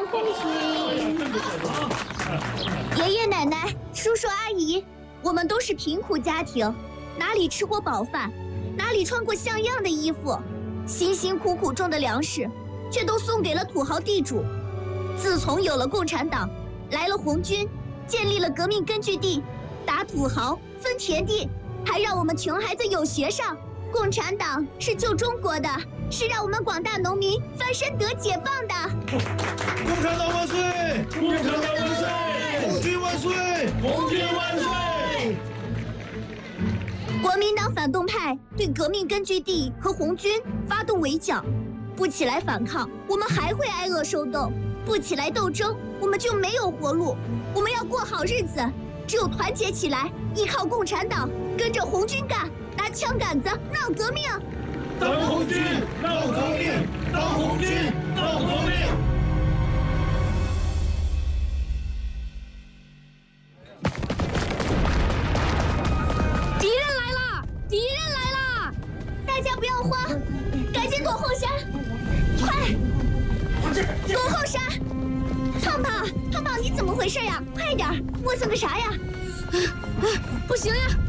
红军。爷爷奶奶、叔叔阿姨，我们都是贫苦家庭，哪里吃过饱饭，哪里穿过像样的衣服，辛辛苦苦种的粮食，却都送给了土豪地主。自从有了共产党，来了红军，建立了革命根据地，打土豪、分田地，还让我们穷孩子有学上。共产党是救中国的，是让我们广大农民翻身得解放的。 共产党万岁！ 共产党万岁！ 红军万岁！ 红军万岁！ 国民党反动派对革命根据地和红军发动围剿，不起来反抗，我们还会挨饿受冻；不起来斗争，我们就没有活路。我们要过好日子，只有团结起来，依靠共产党，跟着红军干，拿枪杆子闹革命。 当红军闹革命，当红军闹革命。 敌人来了！敌人来了！大家不要慌，赶紧躲后山，快！躲后山！胖胖，你怎么回事呀？快点，磨蹭个啥呀？不行呀！